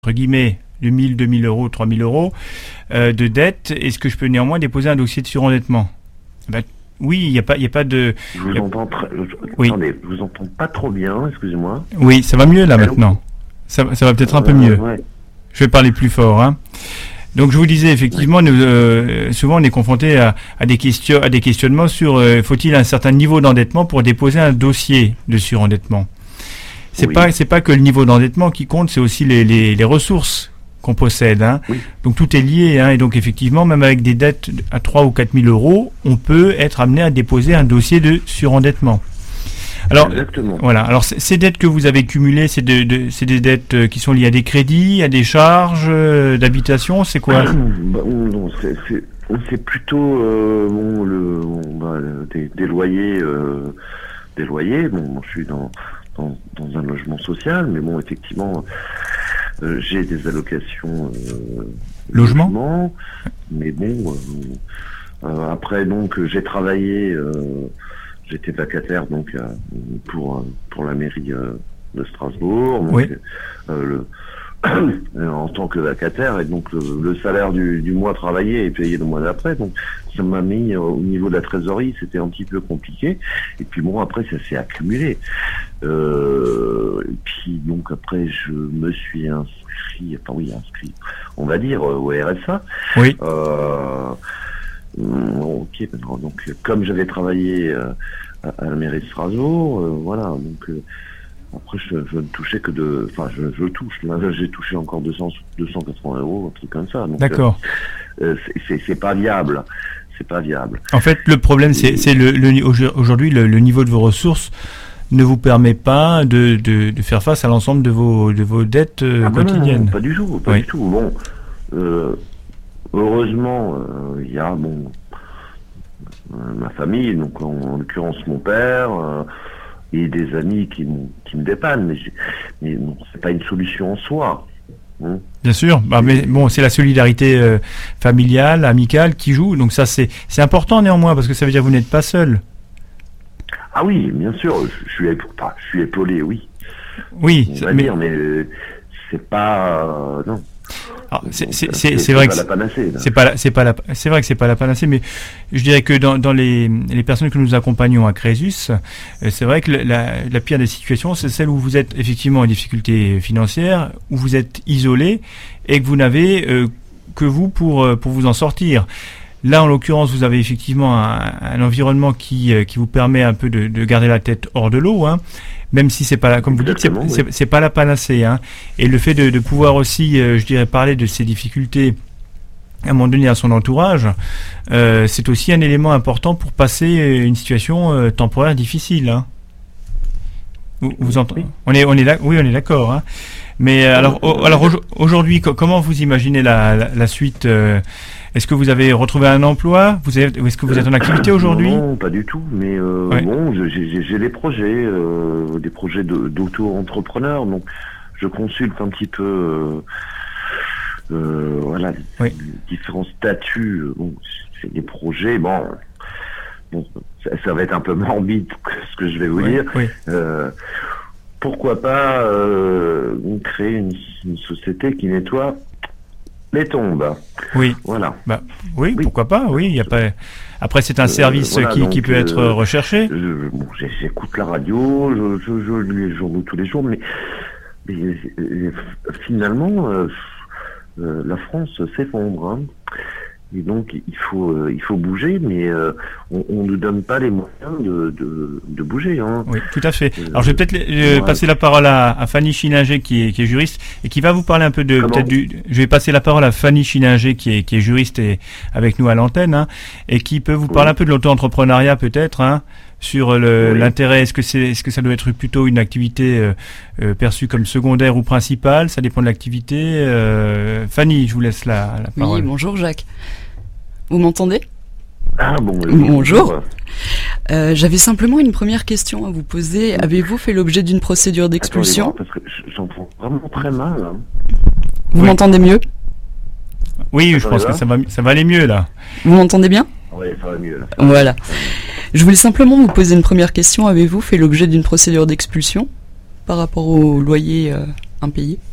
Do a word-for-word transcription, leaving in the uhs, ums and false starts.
entre guillemets, de mille, deux mille euros, trois mille euros euh, de dette, est-ce que je peux néanmoins déposer un dossier de surendettement? Ben, oui, il n'y a pas, il y a pas de. Je vous a... entends très. Oui. Attendez, je vous entends pas trop bien. Excusez-moi. Oui, ça va mieux là Allô maintenant. Ça, ça va peut-être un peu Euh, mieux. ouais. Je vais parler plus fort, hein. Donc je vous disais effectivement, nous, euh, souvent on est confronté à, à des questions, à des questionnements sur euh, faut-il un certain niveau d'endettement pour déposer un dossier de surendettement. C'est Oui. pas, c'est pas que le niveau d'endettement qui compte, c'est aussi les, les, les ressources qu'on possède, hein. Oui. Donc tout est lié, hein. Et donc effectivement, même avec des dettes à trois ou quatre mille euros, on peut être amené à déposer un dossier de surendettement. Alors, Exactement. voilà. Alors, c- ces dettes que vous avez cumulées, c'est, de, de, c'est des dettes euh, qui sont liées à des crédits, à des charges euh, d'habitation, c'est quoi? Bah, on- non, c'est, c'est, c'est plutôt euh, bon, le, bon, bah, le- des, des loyers, euh, des loyers. Bon, moi, je suis dans, dans dans un logement social, mais bon, effectivement, euh, j'ai des allocations euh, Logement. logement, mais bon, euh, euh, après donc j'ai travaillé. Euh, J'étais vacataire donc euh, pour pour la mairie euh, de Strasbourg, donc, Oui. euh, le, en tant que vacataire, et donc le, le salaire du, du mois travaillé est payé le mois d'après, donc ça m'a mis euh, au niveau de la trésorerie, c'était un petit peu compliqué. Et puis bon, après ça s'est accumulé. Euh, et puis donc après je me suis inscrit, enfin oui inscrit, on va dire euh, au R S A. Oui. Euh, Ok, donc comme j'avais travaillé euh, à, à la mairie de Strasbourg, euh, voilà, donc euh, après je, je ne touchais que de, enfin je, je touche, là j'ai touché encore deux cents, deux cent quatre-vingts euros, un truc comme ça. Donc, D'accord. Euh, c'est, c'est, c'est pas viable, c'est pas viable. En fait, le problème, c'est, c'est le, le, aujourd'hui, le, le niveau de vos ressources ne vous permet pas de, de, de faire face à l'ensemble de vos, de vos dettes euh, Ah, bah quotidiennes. non, non, pas du tout, pas Oui. du tout. Bon, euh, heureusement, euh, il y a bon euh, ma famille, donc en, en l'occurrence mon père euh, et des amis qui, m- qui me dépannent, mais, j'ai- mais bon, c'est pas une solution en soi. Hein. Bien sûr, bah, mais bon, c'est la solidarité euh, familiale, amicale qui joue, donc ça c'est, c'est important néanmoins, parce que ça veut dire que vous n'êtes pas seul. Ah oui, bien sûr, je, je suis, épa- enfin, je suis épaulé, oui, Oui, on c'est- va mais dire, mais euh, c'est pas, euh, non. alors, c'est, Donc, c'est, euh, c'est, c'est vrai que pas c'est- la panacée. Là. c'est pas la, c'est pas la, c'est vrai que c'est pas la panacée, mais je dirais que dans, dans les, les personnes que nous accompagnons à Crésus, euh, c'est vrai que la, la pire des situations, c'est celle où vous êtes effectivement en difficulté financière, où vous êtes isolé et que vous n'avez euh, que vous pour euh, pour vous en sortir. Là, en l'occurrence, vous avez effectivement un, un environnement qui euh, qui vous permet un peu de, de garder la tête hors de l'eau, hein. Même si c'est pas la, comme vous dites, c'est, Exactement, oui. c'est, c'est pas la panacée, hein. Et le fait de, de pouvoir aussi, euh, je dirais, parler de ces difficultés à un moment donné à son entourage, euh, c'est aussi un élément important pour passer une situation euh, temporaire difficile, hein. Vous, vous entendez? Oui. On est, on est là, oui, on est d'accord, hein. Mais euh, alors, au- alors au- aujourd'hui, co- comment vous imaginez la, la, la suite euh, Est-ce que vous avez retrouvé un emploi? Vous avez, est-ce que vous êtes en activité aujourd'hui? Non, pas du tout. Mais euh, Ouais. bon, je- j'ai, j'ai- j'ai des projets, euh, des projets de, d'auto-entrepreneur. Donc, je consulte un petit peu, euh, euh, voilà, Oui. les différents statuts. Bon, c'est des projets. Bon, bon, ça, ça va être un peu morbide ce que je vais vous Oui, dire. oui. Euh, pourquoi pas euh, créer une, une société qui nettoie les tombes. Oui. Voilà. Bah, oui, Oui. pourquoi pas, oui, il y a pas. Après, c'est un Euh, service voilà, qui, qui donc, peut être euh, recherché. Je, bon, j'ai- j'écoute la radio, je, je, je lis les journaux tous les jours, mais, mais, euh, finalement, euh, euh, la France s'effondre. Hein. Et donc, il faut, euh, il faut bouger, mais euh, on ne nous donne pas les moyens de, de, de bouger. Hein. Oui, tout à fait. Euh, Alors, je vais peut-être euh, ouais. passer la parole à, à Fanny Chininger, qui est, qui est juriste, et qui va vous parler un peu de... Comment peut-être du, je vais passer la parole à Fanny Chininger, qui est, qui est juriste et avec nous à l'antenne, hein, et qui peut vous Oui. parler un peu de l'auto-entrepreneuriat, peut-être, hein, sur le, Oui. l'intérêt. Est-ce que, c'est, est-ce que ça doit être plutôt une activité euh, euh, perçue comme secondaire ou principale? Ça dépend de l'activité. Euh, Fanny, je vous laisse la, la parole. Oui, bonjour Jacques. Vous m'entendez? Ah bon. euh, Bonjour. Euh, J'avais simplement une première question à vous poser. Avez-vous fait l'objet d'une procédure d'expulsion? Attendez, parce que j'entends vraiment très mal. Hein. Vous Oui. m'entendez mieux? Oui, je Attendez, pense que là. ça va, ça va aller mieux, là. Vous m'entendez bien? Oui, ça va mieux là. Voilà. Je voulais simplement vous poser une première question. Avez-vous fait l'objet d'une procédure d'expulsion par rapport au loyer euh, impayé?